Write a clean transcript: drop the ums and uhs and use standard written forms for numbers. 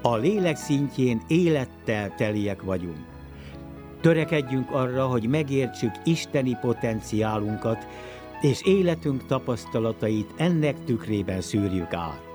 A lélek szintjén élettel teliek vagyunk. Törekedjünk arra, hogy megértsük isteni potenciálunkat, és életünk tapasztalatait ennek tükrében szűrjük át.